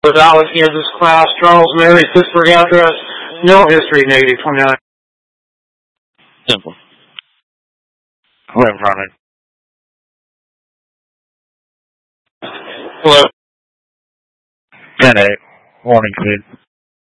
Dallas, Kansas class, Charles Mary, Pittsburgh address, no history, negative 29. Simple. Whoever on it. Hello. 10-8. Warning, kid.